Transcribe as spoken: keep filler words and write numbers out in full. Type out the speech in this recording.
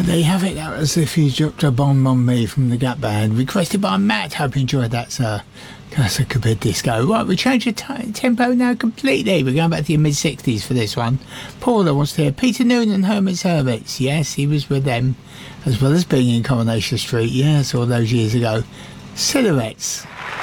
Oh, there you have it. That was If You Dropped a Bomb on Me from the Gap Band, requested by Matt. Hope you enjoyed that, sir. Casa Cabed Disco. Right, we changed the t- tempo now completely. We're going back to your mid-sixties for this one. Paula wants to hear Peter Noon and Herman's Hermits. Yes, he was with them, as well as being in Coronation Street. Yes, all those years ago. Silhouettes.